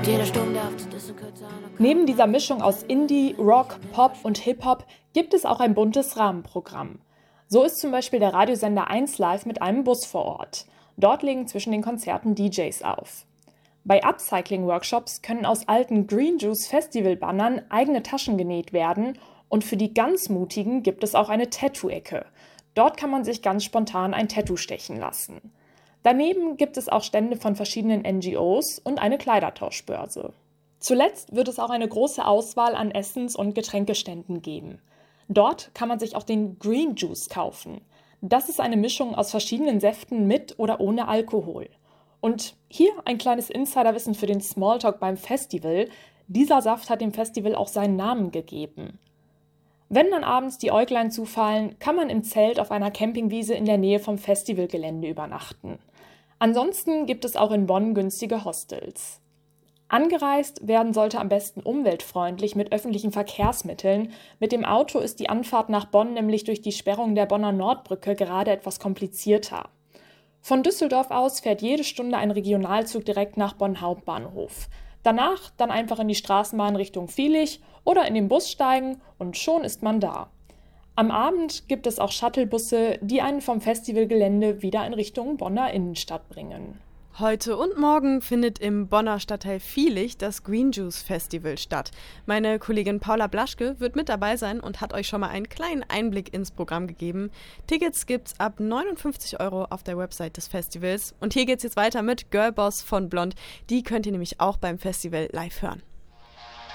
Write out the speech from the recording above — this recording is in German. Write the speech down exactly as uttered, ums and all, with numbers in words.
Neben dieser Mischung aus Indie, Rock, Pop und Hip-Hop gibt es auch ein buntes Rahmenprogramm. So ist zum Beispiel der Radiosender eins Live mit einem Bus vor Ort. Dort legen zwischen den Konzerten D Js auf. Bei Upcycling-Workshops können aus alten Green Juice Festival-Bannern eigene Taschen genäht werden und für die ganz Mutigen gibt es auch eine Tattoo-Ecke. Dort kann man sich ganz spontan ein Tattoo stechen lassen. Daneben gibt es auch Stände von verschiedenen N G Os und eine Kleidertauschbörse. Zuletzt wird es auch eine große Auswahl an Essens- und Getränkeständen geben. Dort kann man sich auch den Green Juice kaufen. Das ist eine Mischung aus verschiedenen Säften mit oder ohne Alkohol. Und hier ein kleines Insiderwissen für den Smalltalk beim Festival. Dieser Saft hat dem Festival auch seinen Namen gegeben. Wenn dann abends die Äuglein zufallen, kann man im Zelt auf einer Campingwiese in der Nähe vom Festivalgelände übernachten. Ansonsten gibt es auch in Bonn günstige Hostels. Angereist werden sollte am besten umweltfreundlich mit öffentlichen Verkehrsmitteln. Mit dem Auto ist die Anfahrt nach Bonn nämlich durch die Sperrung der Bonner Nordbrücke gerade etwas komplizierter. Von Düsseldorf aus fährt jede Stunde ein Regionalzug direkt nach Bonn Hauptbahnhof. Danach dann einfach in die Straßenbahn Richtung Viehlich oder in den Bus steigen und schon ist man da. Am Abend gibt es auch Shuttlebusse, die einen vom Festivalgelände wieder in Richtung Bonner Innenstadt bringen. Heute und morgen findet im Bonner Stadtteil Viehlich das Green Juice Festival statt. Meine Kollegin Paula Blaschke wird mit dabei sein und hat euch schon mal einen kleinen Einblick ins Programm gegeben. Tickets gibt's ab neunundfünfzig Euro auf der Website des Festivals. Und hier geht's jetzt weiter mit Girlboss von Blond. Die könnt ihr nämlich auch beim Festival live hören.